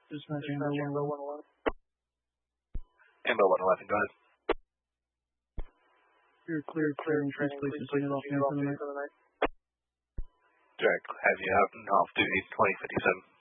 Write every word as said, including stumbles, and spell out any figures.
Dispatch Amber one eleven. Amber one eleven, go ahead. You're clear, clear, and please place your signal off for the night. Direct, have you out and off duty twenty fifty-seven.